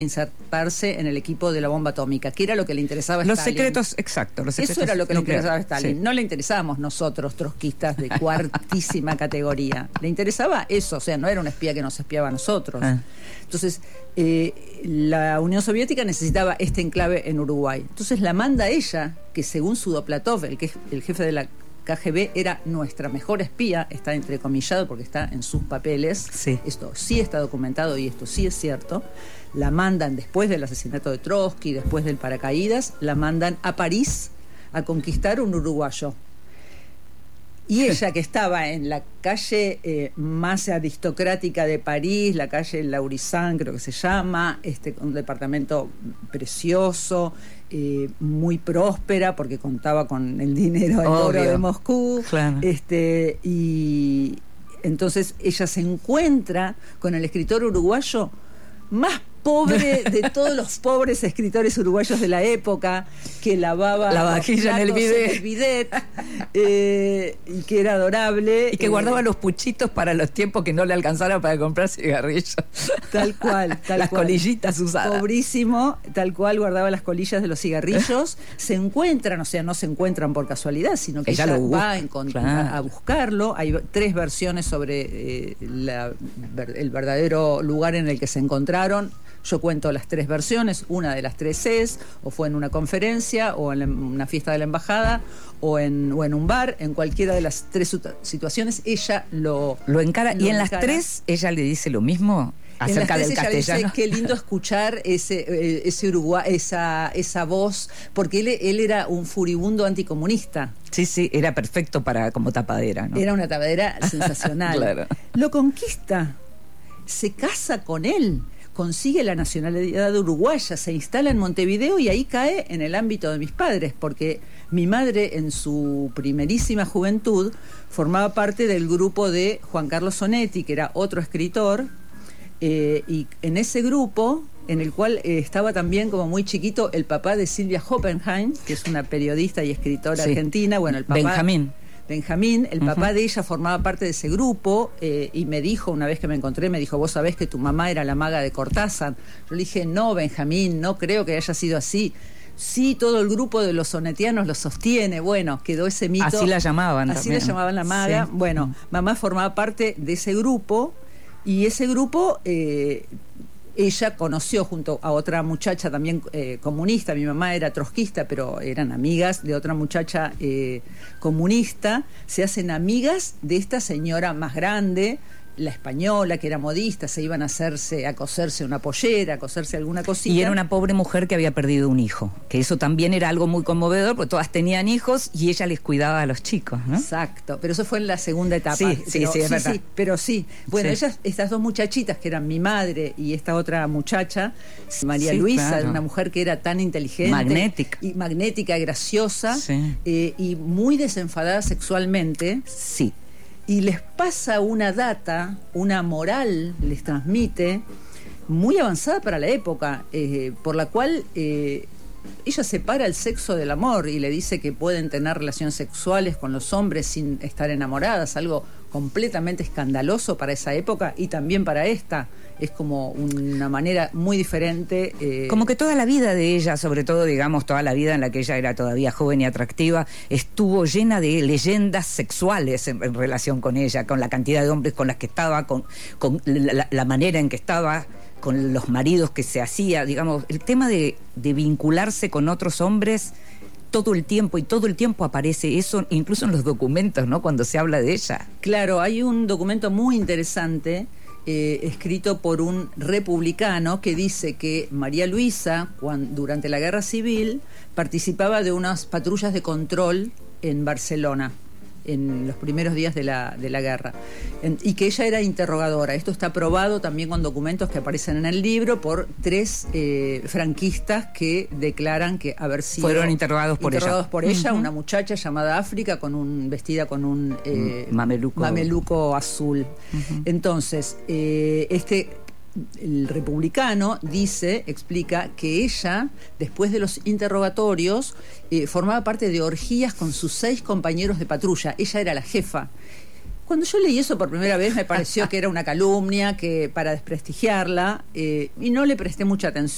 insertarse en el equipo de la bomba atómica, que era lo que le interesaba a Los Stalin. Secretos, exacto. Los secretos Eso era lo que le interesaba a Stalin. Sí. No le interesábamos nosotros, trotskistas de cuartísima categoría. Le interesaba eso, o sea, no era un espía que nos espiaba a nosotros. Entonces, la Unión Soviética necesitaba este enclave en Uruguay. Entonces la manda ella, que según Sudoplatov, el jefe de la KGB, era nuestra mejor espía, está entrecomillado porque está en sus papeles, sí. Esto sí está documentado y esto sí es cierto. La mandan después del asesinato de Trotsky, después del paracaídas, la mandan a París a conquistar un uruguayo. Y ella, que estaba en la calle más aristocrática de París, la calle Laurisán, creo que se llama, un departamento precioso, muy próspera, porque contaba con el dinero, el oro de Moscú. Claro. Y entonces ella se encuentra con el escritor uruguayo más pobre de todos los pobres escritores uruguayos de la época, que lavaba la vajilla en el bidet, y que era adorable. Y que guardaba los puchitos para los tiempos que no le alcanzara para comprar cigarrillos. Tal cual. Las colillitas usadas. Pobrísimo, tal cual guardaba las colillas de los cigarrillos. Se encuentran, o sea, no se encuentran por casualidad, sino que ella va a buscarlo. Hay 3 versiones sobre el verdadero lugar en el que se encontraron. Yo cuento las 3 versiones, una de las 3 es, o fue en una conferencia, o en una fiesta de la embajada, o en un bar. En cualquiera de las 3 situaciones, ella lo encara. Y en las 3, ella le dice lo mismo acerca del castellano. Dice, qué lindo escuchar ese Uruguay, esa voz, porque él era un furibundo anticomunista. Sí, era perfecto como tapadera, ¿no? Era una tapadera sensacional. Claro. Lo conquista, se casa con él, consigue la nacionalidad uruguaya, se instala en Montevideo y ahí cae en el ámbito de mis padres, porque mi madre en su primerísima juventud formaba parte del grupo de Juan Carlos Sonetti, que era otro escritor, y en ese grupo, en el cual estaba también como muy chiquito el papá de Silvia Hoppenheim, que es una periodista y escritora argentina. Bueno, el papá Benjamín, el papá de ella formaba parte de ese grupo, y me dijo, una vez que me encontré, me dijo, ¿vos sabés que tu mamá era la maga de Cortázar? Yo le dije, no, Benjamín, no creo que haya sido así. Sí, todo el grupo de los sonetianos lo sostiene. Bueno, quedó ese mito. Así la llamaban Así también. la llamaban la maga. Sí. Bueno, mamá formaba parte de ese grupo, y ese grupo... ella conoció junto a otra muchacha también comunista. Mi mamá era trotskista, pero eran amigas de otra muchacha comunista. Se hacen amigas de esta señora más grande, la española, que era modista. Se iban a coserse una pollera, a coserse alguna cosita. Y era una pobre mujer que había perdido un hijo, que eso también era algo muy conmovedor, porque todas tenían hijos y ella les cuidaba a los chicos, ¿no? Exacto, pero eso fue en la segunda etapa. Sí, es verdad. Sí, pero sí. Bueno, estas 2 muchachitas, que eran mi madre y esta otra muchacha, María Luisa, claro, una mujer que era tan inteligente, magnética, graciosa, y muy desenfadada sexualmente. Sí. Y les pasa una data, una moral, les transmite, muy avanzada para la época, por la cual ella separa el sexo del amor y le dice que pueden tener relaciones sexuales con los hombres sin estar enamoradas, algo completamente escandaloso para esa época y también para esta. Es como una manera muy diferente. Como que toda la vida de ella, sobre todo, digamos, toda la vida en la que ella era todavía joven y atractiva, estuvo llena de leyendas sexuales en relación con ella, con la cantidad de hombres con las que estaba, con la manera en que estaba, con los maridos que se hacía, digamos, el tema de vincularse con otros hombres todo el tiempo aparece eso, incluso en los documentos, ¿no? Cuando se habla de ella. Claro, hay un documento muy interesante escrito por un republicano que dice que María Luisa, durante la Guerra Civil, participaba de unas patrullas de control en Barcelona, en los primeros días de la guerra, y que ella era interrogadora. Esto está probado también con documentos que aparecen en el libro por 3 franquistas que declaran que haber sido fueron interrogados por ella, una muchacha llamada África vestida con un mameluco azul. Entonces el republicano explica que ella, después de los interrogatorios, formaba parte de orgías con sus 6 compañeros de patrulla. Ella era la jefa. Cuando yo leí eso por primera vez me pareció que era una calumnia, que para desprestigiarla, y no le presté mucha atención.